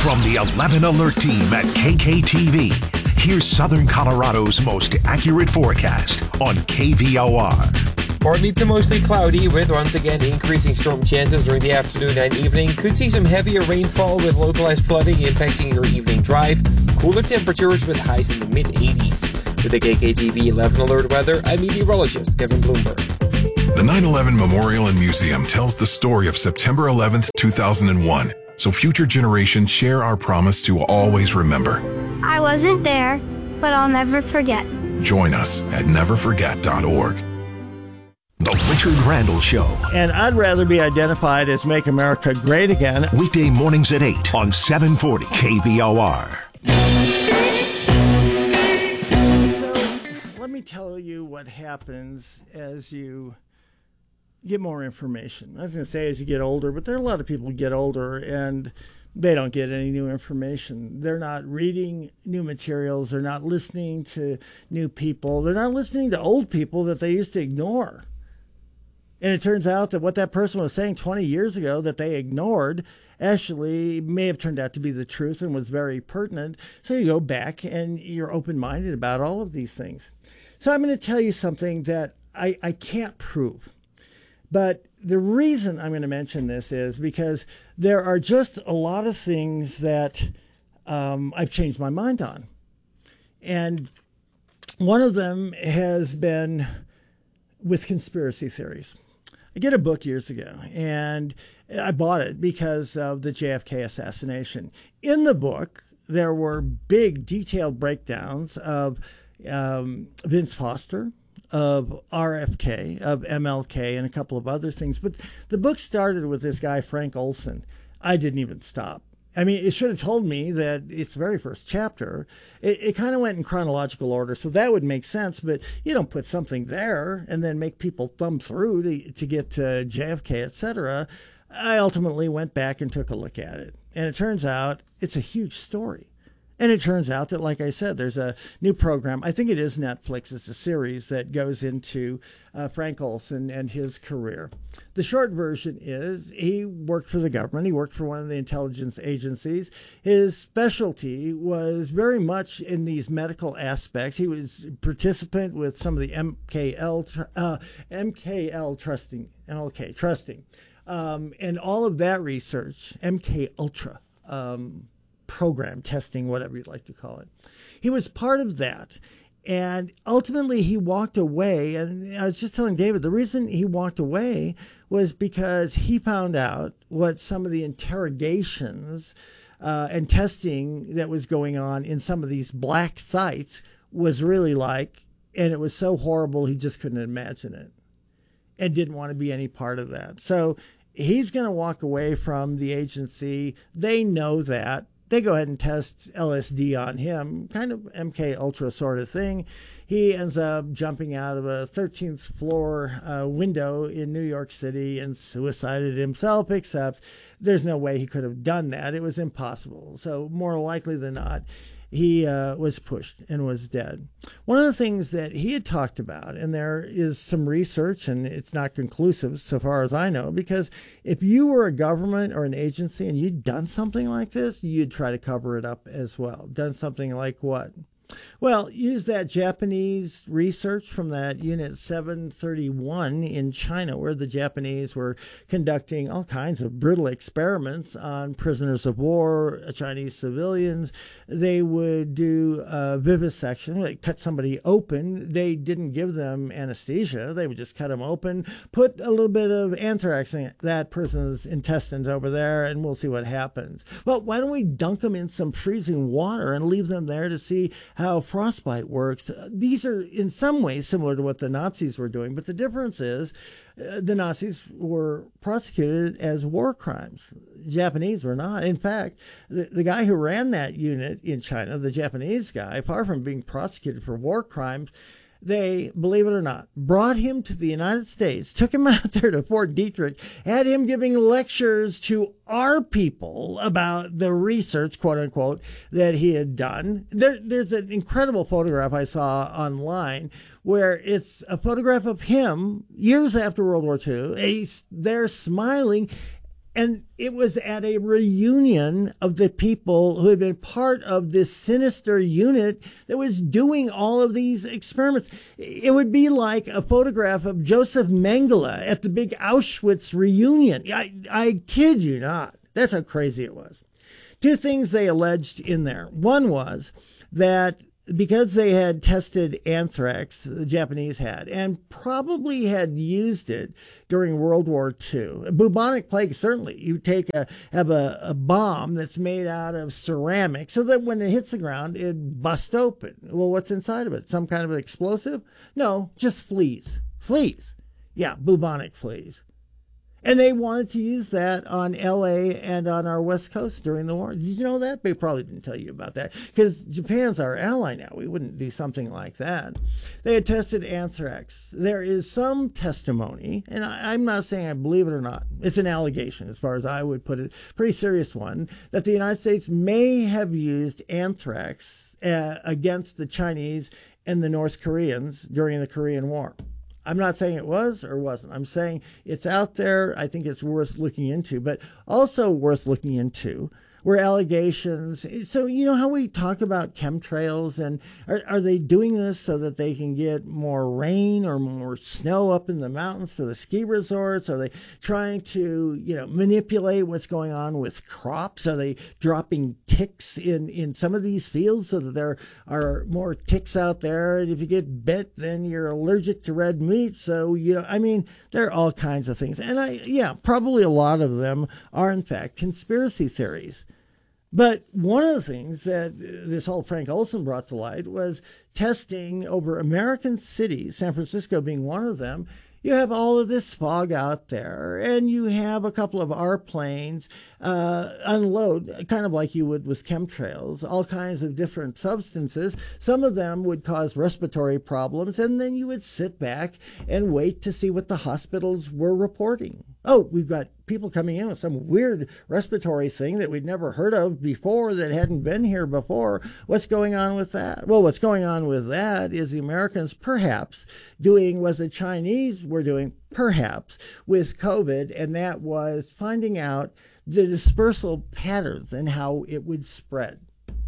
From the 11 Alert team at KKTV, here's Southern Colorado's most accurate forecast on KVOR. Partly to mostly cloudy with once again increasing storm chances during the afternoon and evening. Could see some heavier rainfall with localized flooding impacting your evening drive. Cooler temperatures with highs in the mid-80s. With the KKTV 11 Alert weather, I'm meteorologist Kevin Bloomberg. The 9/11 Memorial and Museum tells the story of September 11th, 2001. So future generations share our promise to always remember. I wasn't there, but I'll never forget. Join us at neverforget.org. The Richard Randall Show. And I'd rather be identified as Make America Great Again. Weekday mornings at 8 on 740 KVOR. So let me tell you what happens as you get more information. I was going to say as you get older, but there are a lot of people who get older and they don't get any new information. They're not reading new materials. They're not listening to new people. They're not listening to old people that they used to ignore. And it turns out that what that person was saying 20 years ago that they ignored actually may have turned out to be the truth and was very pertinent. So you go back and you're open-minded about all of these things. So I'm going to tell you something that I can't prove. But the reason I'm going to mention this is because there are just a lot of things that I've changed my mind on. And one of them has been with conspiracy theories. I get a book years ago, and I bought it because of the JFK assassination. In the book, there were big, detailed breakdowns of Vince Foster, of RFK, of MLK, and a couple of other things. But the book started with this guy, Frank Olson. I didn't even stop. I mean, it should have told me that it's the very first chapter. It kind of went in chronological order, so that would make sense. But you don't put something there and then make people thumb through to get to JFK, etc. I ultimately went back and took a look at it. And it turns out it's a huge story. And it turns out that, like I said, there's a new program. I think it is Netflix. It's a series that goes into Frank Olson and his career. The short version is he worked for the government. He worked for one of the intelligence agencies. His specialty was very much in these medical aspects. He was a participant with some of the MKL trusting, and all of that research, MK Ultra. Program, testing, whatever you'd like to call it. He was part of that. And ultimately he walked away. And I was just telling David, the reason he walked away was because he found out what some of the interrogations and testing that was going on in some of these black sites was really like. And it was so horrible, he just couldn't imagine it and didn't want to be any part of that. So he's going to walk away from the agency. They know that. They go ahead and test LSD on him, kind of MK Ultra sort of thing. He ends up jumping out of a 13th floor window in New York City and suicided himself, except there's no way he could have done that. It was impossible. So more likely than not, he was pushed and was dead. One of the things that he had talked about, and there is some research, and it's not conclusive so far as I know, because if you were a government or an agency and you'd done something like this, you'd try to cover it up as well. Done something like what? Well, use that Japanese research from that Unit 731 in China, where the Japanese were conducting all kinds of brutal experiments on prisoners of war, Chinese civilians. They would do vivisection. They cut somebody open. They didn't give them anesthesia. They would just cut them open, put a little bit of anthrax in that person's intestines over there, and we'll see what happens. Well, why don't we dunk them in some freezing water and leave them there to see how frostbite works? These are in some ways similar to what the Nazis were doing, but the difference is the Nazis were prosecuted as war crimes. The Japanese were not. In fact, the guy who ran that unit in China, the Japanese guy, far from being prosecuted for war crimes, they, believe it or not, brought him to the United States, took him out there to Fort Detrick, had him giving lectures to our people about the research, quote unquote, that he had done. There's an incredible photograph I saw online where it's a photograph of him years after World War II. He's there smiling. And it was at a reunion of the people who had been part of this sinister unit that was doing all of these experiments. It would be like a photograph of Joseph Mengele at the big Auschwitz reunion. I kid you not. That's how crazy it was. Two things they alleged in there. One was that because they had tested anthrax, the Japanese had, and probably had used it during World War II. Bubonic plague, certainly. You have a bomb that's made out of ceramic so that when it hits the ground, it busts open. Well, what's inside of it? Some kind of an explosive? No, just fleas. Fleas. Yeah, bubonic fleas. And they wanted to use that on L.A. and on our West Coast during the war. Did you know that? They probably didn't tell you about that because Japan's our ally now. We wouldn't do something like that. They had tested anthrax. There is some testimony, and I'm not saying I believe it or not. It's an allegation, as far as I would put it, pretty serious one, that the United States may have used anthrax against the Chinese and the North Koreans during the Korean War. I'm not saying it was or wasn't. I'm saying it's out there. I think it's worth looking into, but also worth looking into were allegations. So, you know how we talk about chemtrails, and are they doing this so that they can get more rain or more snow up in the mountains for the ski resorts? Are they trying to, manipulate what's going on with crops? Are they dropping ticks in some of these fields so that there are more ticks out there? And if you get bit, then you're allergic to red meat. So, there are all kinds of things. And probably a lot of them are, in fact, conspiracy theories. But one of the things that this whole Frank Olson brought to light was testing over American cities, San Francisco being one of them. You have all of this fog out there, and you have a couple of our planes unload, kind of like you would with chemtrails, all kinds of different substances. Some of them would cause respiratory problems, and then you would sit back and wait to see what the hospitals were reporting. Oh, we've got people coming in with some weird respiratory thing that we'd never heard of before, that hadn't been here before. What's going on with that? Well, what's going on with that is the Americans perhaps doing what the Chinese were doing, perhaps, with COVID, and that was finding out the dispersal patterns and how it would spread.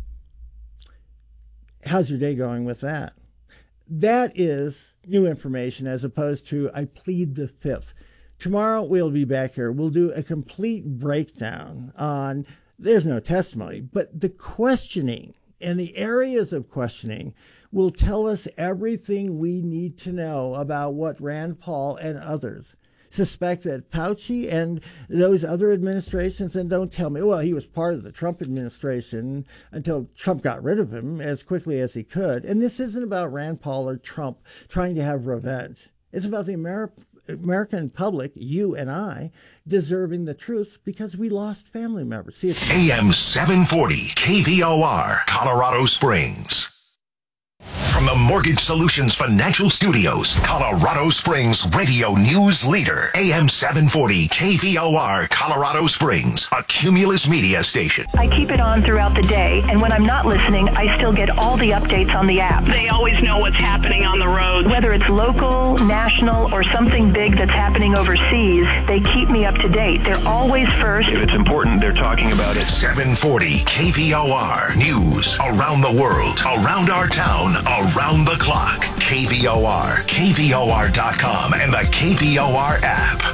How's your day going with that? That is new information as opposed to I plead the fifth. Tomorrow we'll be back here. We'll do a complete breakdown on, there's no testimony, but the questioning and the areas of questioning will tell us everything we need to know about what Rand Paul and others suspect that Fauci and those other administrations, and don't tell me, well, he was part of the Trump administration until Trump got rid of him as quickly as he could. And this isn't about Rand Paul or Trump trying to have revenge. It's about the American public, you and I, deserving the truth because we lost family members. See, it's AM 740, KVOR, Colorado Springs. From the Mortgage Solutions Financial Studios, Colorado Springs radio news leader, AM 740 KVOR, Colorado Springs, a Cumulus media station. I keep it on throughout the day, and when I'm not listening, I still get all the updates on the app. They always know what's happening on the road. Whether it's local, national, or something big that's happening overseas, they keep me up to date. They're always first. If it's important, they're talking about it. 740 KVOR, news around the world, around our town, around the clock. KVOR, KVOR.com, and the KVOR app.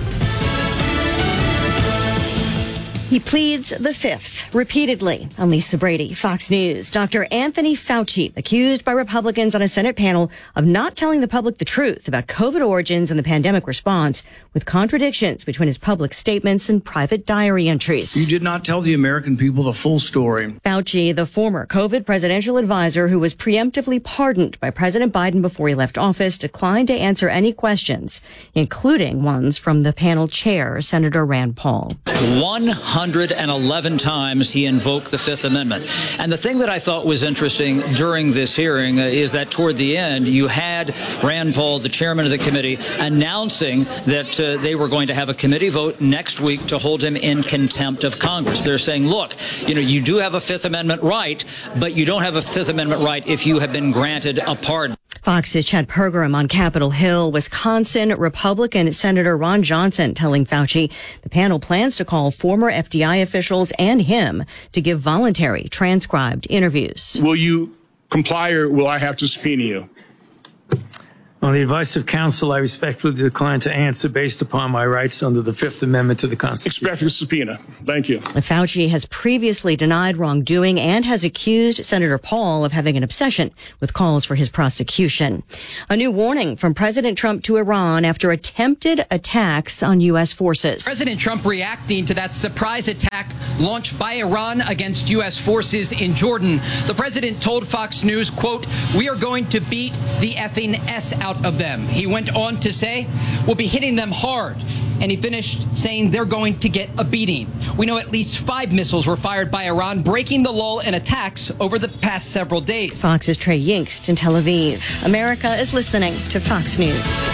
He pleads the fifth repeatedly. I'm Lisa Brady, Fox News. Dr. Anthony Fauci, accused by Republicans on a Senate panel of not telling the public the truth about COVID origins and the pandemic response, with contradictions between his public statements and private diary entries. You did not tell the American people the full story. Fauci, the former COVID presidential advisor who was preemptively pardoned by President Biden before he left office, declined to answer any questions, including ones from the panel chair, Senator Rand Paul. 111 times he invoked the Fifth Amendment. And the thing that I thought was interesting during this hearing is that toward the end, you had Rand Paul, the chairman of the committee, announcing that they were going to have a committee vote next week to hold him in contempt of Congress. They're saying, look, you do have a Fifth Amendment right, but you don't have a Fifth Amendment right if you have been granted a pardon. Fox's Chad Pergram on Capitol Hill, Wisconsin. Republican Senator Ron Johnson telling Fauci the panel plans to call former FDI officials and him to give voluntary transcribed interviews. Will you comply or will I have to subpoena you? On the advice of counsel, I respectfully decline to answer based upon my rights under the Fifth Amendment to the Constitution. Expect a subpoena. Thank you. Fauci has previously denied wrongdoing and has accused Senator Paul of having an obsession with calls for his prosecution. A new warning from President Trump to Iran after attempted attacks on U.S. forces. President Trump reacting to that surprise attack launched by Iran against U.S. forces in Jordan. The president told Fox News, quote, "We are going to beat the effing S out of them." He went on to say, "We'll be hitting them hard." And he finished saying they're going to get a beating. We know at least 5 missiles were fired by Iran, breaking the lull in attacks over the past several days. Fox's Trey Yingst in Tel Aviv. America is listening to Fox News.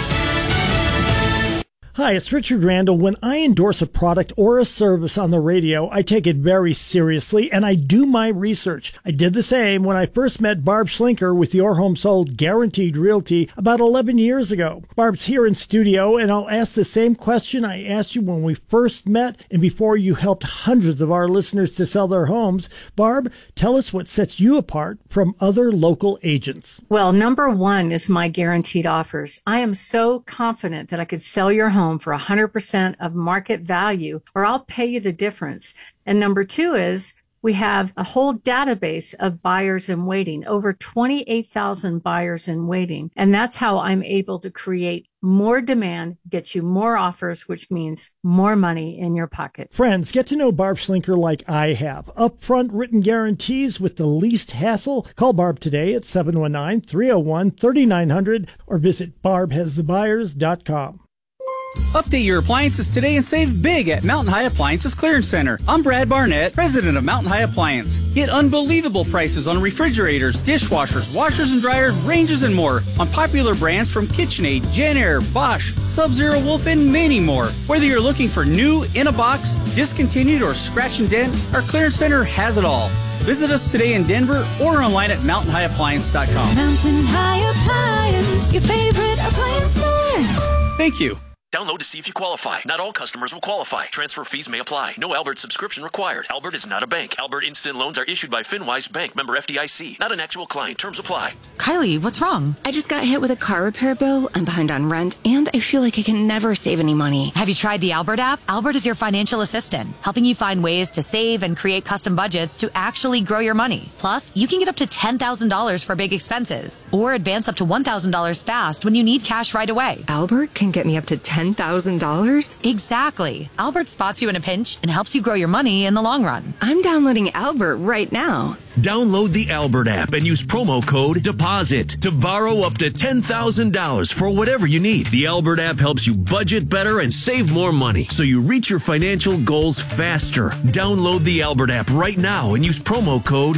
Hi, it's Richard Randall. When I endorse a product or a service on the radio, I take it very seriously and I do my research. I did the same when I first met Barb Schlinker with Your Home Sold Guaranteed Realty about 11 years ago. Barb's here in studio and I'll ask the same question I asked you when we first met and before you helped hundreds of our listeners to sell their homes. Barb, tell us what sets you apart from other local agents. Well, number one is my guaranteed offers. I am so confident that I could sell your home for 100% of market value, or I'll pay you the difference. And number two is we have a whole database of buyers in waiting, over 28,000 buyers in waiting. And that's how I'm able to create more demand, get you more offers, which means more money in your pocket. Friends, get to know Barb Schlinker like I have. Upfront written guarantees with the least hassle. Call Barb today at 719-301-3900 or visit barbhasthebuyers.com. Update your appliances today and save big at Mountain High Appliances Clearance Center. I'm Brad Barnett, president of Mountain High Appliance. Get unbelievable prices on refrigerators, dishwashers, washers and dryers, ranges, and more on popular brands from KitchenAid, JennAir, Bosch, Sub-Zero Wolf, and many more. Whether you're looking for new, in a box, discontinued, or scratch and dent, our Clearance Center has it all. Visit us today in Denver or online at mountainhighappliance.com. Mountain High Appliance, your favorite appliance store. Thank you. Download to see if you qualify. Not all customers will qualify. Transfer fees may apply. No Albert subscription required. Albert is not a bank. Albert Instant Loans are issued by FinWise Bank, member FDIC. Not an actual client. Terms apply. Kylie, what's wrong? I just got hit with a car repair bill. I'm behind on rent, and I feel like I can never save any money. Have you tried the Albert app? Albert is your financial assistant, helping you find ways to save and create custom budgets to actually grow your money. Plus, you can get up to $10,000 for big expenses, or advance up to $1,000 fast when you need cash right away. Albert can get me up to $10,000? Exactly. Albert spots you in a pinch and helps you grow your money in the long run. I'm downloading Albert right now. Download the Albert app and use promo code DEPOSIT to borrow up to $10,000 for whatever you need. The Albert app helps you budget better and save more money so you reach your financial goals faster. Download the Albert app right now and use promo code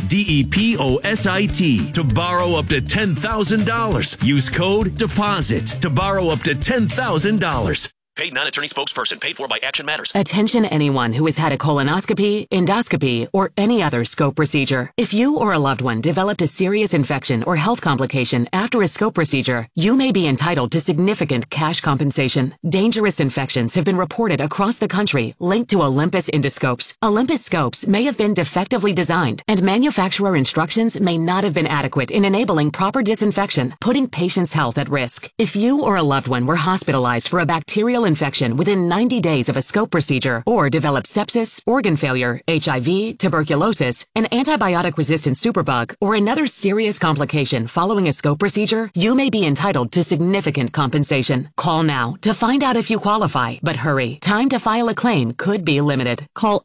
DEPOSIT to borrow up to $10,000. Use code DEPOSIT to borrow up to $10,000. Paid non-attorney spokesperson. Paid for by Action Matters. Attention anyone who has had a colonoscopy, endoscopy, or any other scope procedure. If you or a loved one developed a serious infection or health complication after a scope procedure, you may be entitled to significant cash compensation. Dangerous infections have been reported across the country linked to Olympus endoscopes. Olympus scopes may have been defectively designed, and manufacturer instructions may not have been adequate in enabling proper disinfection, putting patients' health at risk. If you or a loved one were hospitalized for a bacterial infection within 90 days of a scope procedure, or developed sepsis, organ failure, HIV, tuberculosis, an antibiotic-resistant superbug, or another serious complication following a scope procedure, you may be entitled to significant compensation. Call now to find out if you qualify, but hurry. Time to file a claim could be limited. Call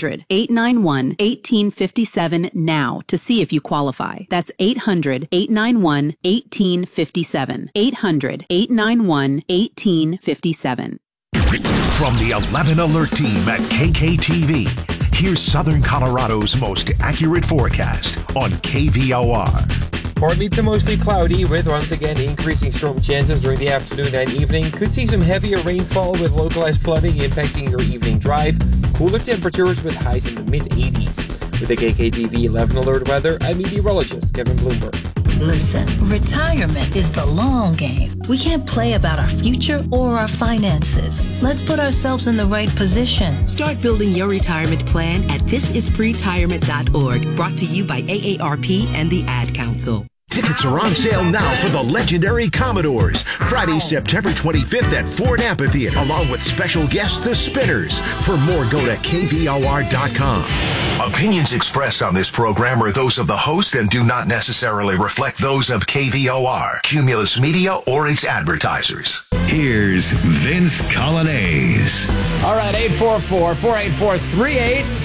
800-891-1857 now to see if you qualify. That's 800-891-1857. 800-891-1857. From the 11 Alert team at KKTV, here's Southern Colorado's most accurate forecast on KVOR. Partly to mostly cloudy with once again increasing storm chances during the afternoon and evening. Could see some heavier rainfall with localized flooding impacting your evening drive. Cooler temperatures with highs in the mid-80s. With the KKTV 11 Alert weather, I'm meteorologist Kevin Bloomberg. Listen, retirement is the long game. We can't play about our future or our finances. Let's put ourselves in the right position. Start building your retirement plan at thisispretirement.org. Brought to you by AARP and the Ad Council. Tickets are on sale now for the legendary Commodores. Friday, September 25th at Ford Amphitheater, along with special guests, the Spinners. For more, go to KVOR.com. Opinions expressed on this program are those of the host and do not necessarily reflect those of KVOR, Cumulus Media, or its advertisers. Here's Vince Colonnese. All right, 844-484-38